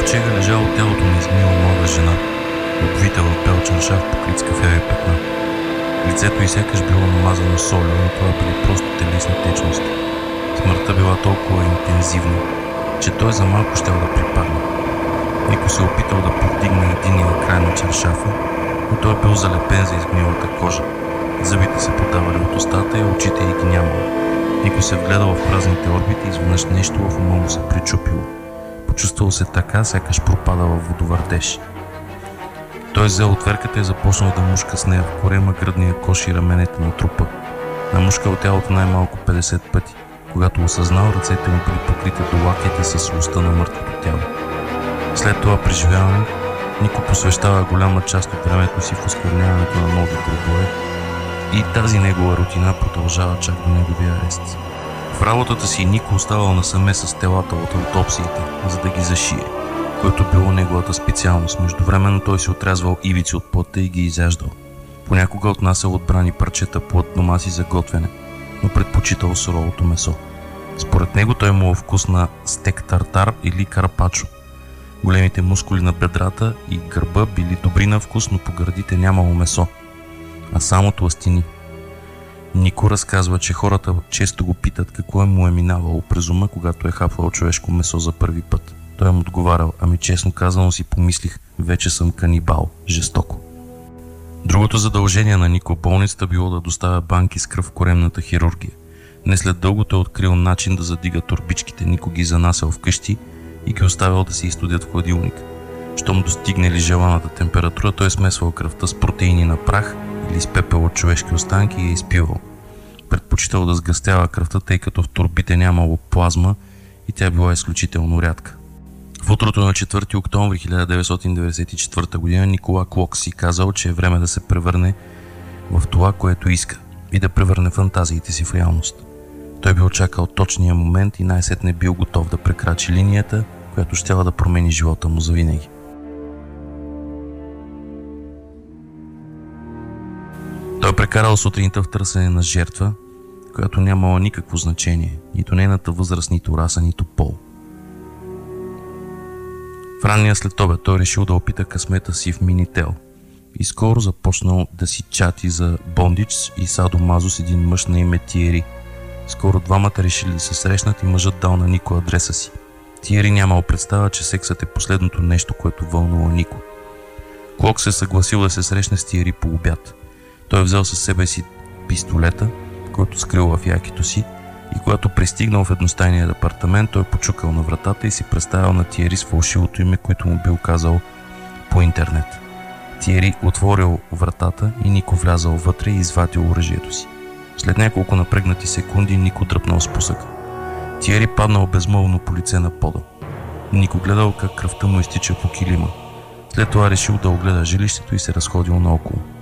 ковчега лежало тялото на изгнила млада жена, обвита в бел чаршаф, покрит с кафяви петна. Лицето й сякаш било намазано солю, но това били просто телесни течности. Смъртта била толкова интензивна, че той за малко щял да припадне. Нико се опитал да повдигне единия край на чаршафа, но той бил залепен за изгнилата кожа. Зъбите се подавали от устата и очите й ги нямало. Нико се вгледал в празните орбити и изведнъж нещо в ума му се причупило. Почувствал се така, сякаш пропадал в водовъртеж. Той взел отверката и започнал да мушка с нея в корема, гръдния кош и раменете на трупа. Намушкал тялото най-малко 50 пъти. Когато осъзнал, ръцете му били покрити до лаките с уста на мъртвото тяло. След това преживяване, Нико посвещава голяма част от времето си в оскверняването на нови гробове и тази негова рутина продължава чак до неговия арест. В работата си Нико оставал насаме с телата от аутопсиите, за да ги зашие, което било неговата специалност. Междувременно той се отрязвал ивици от плътта и ги изяждал. Понякога отнасял отбрани парчета плът дома си за готвене, но предпочитал суровото месо. Според него той имал вкус на стек тартар или карпачо. Големите мускули на бедрата и гърба били добри на вкус, но по гърдите нямало месо, а само тлъстини. Нико разказва, че хората често го питат какво му е минавало през ума, когато е хапвал човешко месо за първи път. Той им отговарял: ами честно казано си помислих, вече съм канибал, жестоко. Другото задължение на Нико в болницата било да доставя банки с кръв в коремната хирургия. Не след дълго той открил начин да задига торбичките. Нико ги занасял вкъщи и ги оставял да се изстудят в хладилник. Щом достигнали желаната температура, той смесвал кръвта с протеини на прах или с пепел от човешки останки и я изпивал. Предпочитал да сгъстява кръвта, тъй като в торбите нямало плазма и тя била изключително рядка. В утрото на 4 октомври 1994 г. Никола Клок си казал, че е време да се превърне в това, което иска, и да превърне фантазиите си в реалност. Той бил чакал точния момент и най-сетне бил готов да прекрачи линията, която щяла да промени живота му завинаги. Той прекарал сутринта в търсене на жертва, която нямала никакво значение, нито нейната възраст, нито раса, нито пол. В ранния следобед той решил да опита късмета си в Минител и скоро започнал да си чати за бондич и садомазо с един мъж на име Тиери. Скоро двамата решили да се срещнат и мъжът дал на Нико адреса си. Тиери нямал представа, че сексът е последното нещо, което вълнува Нико. Клок се съгласил да се срещне с Тиери по обяд. Той взел със себе си пистолета, който скрил в якито си, и когато пристигнал в едностайния апартамент, той почукал на вратата и си представил на Тиери с фалшивото име, което му бил казал по интернет. Тиери отворил вратата и Нико влязал вътре и извадил оръжието си. След няколко напрегнати секунди Нико дръпнал спусъка. Тиери паднал безмълвно по лице на пода. Нико гледал как кръвта му изтича по килима. След това решил да огледа жилището и се разходил наоколо.